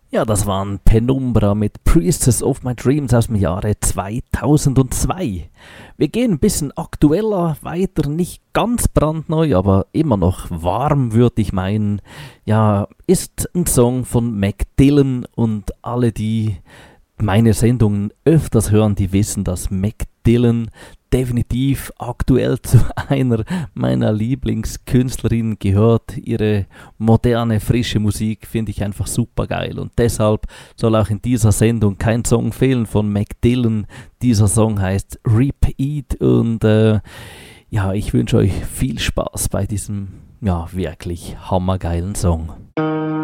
Ja, das waren Penumbra mit Priestess of My Dreams aus dem Jahre 2002. Wir gehen ein bisschen aktueller weiter, nicht ganz brandneu, aber immer noch warm, würde ich meinen. Ja, ist ein Song von Mac Dillon und alle, die meine Sendungen öfters hören, die wissen, dass Mac Dillon definitiv aktuell zu einer meiner Lieblingskünstlerinnen gehört. Ihre moderne, frische Musik finde ich einfach super geil und deshalb soll auch in dieser Sendung kein Song fehlen von Mac Dillon. Dieser Song heißt Repeat und ja, ich wünsche euch viel Spaß bei diesem ja wirklich hammergeilen Song.